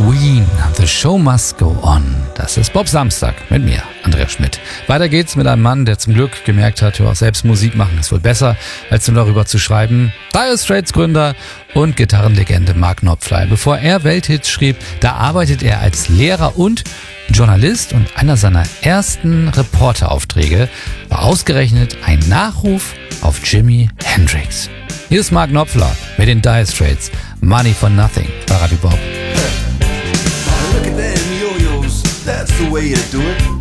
Queen, The Show Must Go On. Das ist Bob Samstag mit mir, Andreas Schmidt. Weiter geht's mit einem Mann, der zum Glück gemerkt hat, ja, selbst Musik machen ist wohl besser, als nur darüber zu schreiben. Dire Straits Gründer und Gitarrenlegende Mark Knopfler. Bevor er Welthits schrieb, da arbeitet er als Lehrer und Journalist, und einer seiner ersten Reporteraufträge war ausgerechnet ein Nachruf auf Jimi Hendrix. Hier ist Mark Knopfler mit den Dire Straits. Money for Nothing bei Radio Bob. Look at them yo-yos, that's the way you do it.